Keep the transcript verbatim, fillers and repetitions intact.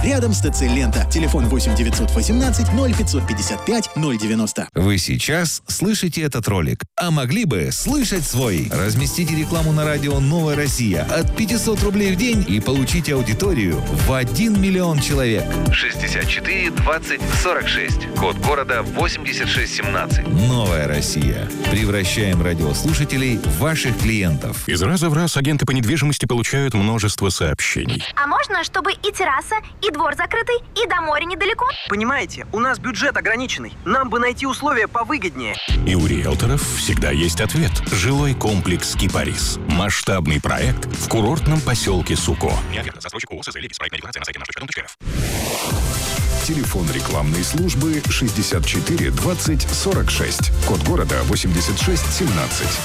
рядом с ТЦ «Лента». Телефон восемь девятьсот восемнадцать ноль пятьсот пятьдесят пять ноль девяносто. Вы сейчас слышите этот ролик, а могли бы слышать свой. Разместите рекламу на радио «Новая Россия» от пятьсот рублей в день и получите аудиторию в один миллион человек. шестьдесят четыре двадцать сорок шесть. Код города восемьдесят шесть семнадцать. Новая Россия. Превращаем радиослушателей в ваших клиентов. Из раза в раз агенты по недвижимости получают множество сообщений. А можно, чтобы и терраса, и двор закрытый, и до моря недалеко? Понимаете, у нас бюджет ограниченный. Нам бы найти условия повыгоднее. И у риэлторов всегда есть ответ. Жилой комплекс «Кипарис». Масштабный проект в курортном поселке Суко. Застройщик ООО «СЗ Лебедь». Проектная декларация на сайте наш точка ру точка эф. Телефон рекламной службы шестьдесят четыре двадцать сорок шесть. Код города восемьдесят шесть семнадцать.